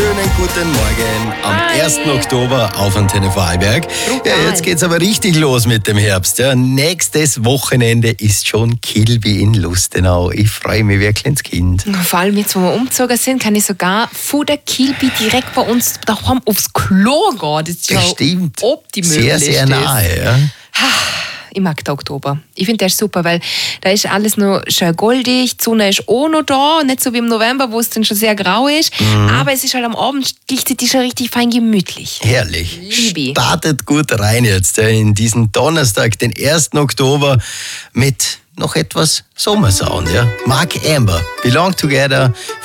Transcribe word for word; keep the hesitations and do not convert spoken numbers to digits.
wunderschönen guten Morgen am Hi. ersten Oktober auf Antenne Vorarlberg. Ja, jetzt geht's aber richtig los mit dem Herbst. Ja, nächstes Wochenende ist schon Kilby in Lustenau. Ich freue mich wirklich ins Kind. Vor allem jetzt, wo wir umgezogen sind, kann ich sogar von der Kilby direkt bei uns daheim aufs Klo gehen. Das ist ja Das stimmt. optimal. Sehr, sehr nahe. Ja. Ich mag den Oktober. Ich finde, der ist super, weil da ist alles noch schön goldig, die Sonne ist auch noch da, nicht so wie im November, wo es dann schon sehr grau ist. Mhm. Aber es ist halt am Abend gleichzeitig schon richtig fein gemütlich. Herrlich. Liebe. Startet gut rein jetzt ja, in diesen Donnerstag, den ersten Oktober, mit noch etwas Sommersound. Ja. Mark Amber, Belong Together.